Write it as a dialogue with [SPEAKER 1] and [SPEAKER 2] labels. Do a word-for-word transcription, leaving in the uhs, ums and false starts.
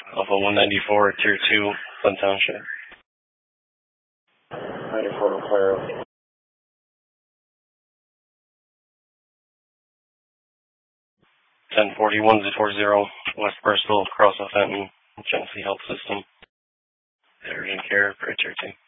[SPEAKER 1] Alpha one ninety-four, Tier two, Glen Township.
[SPEAKER 2] ninety-four to Claro.
[SPEAKER 1] ten forty-one to forty, West Bristol, Cross of Fenton, Genesee Health System. Urgent care for Tier two.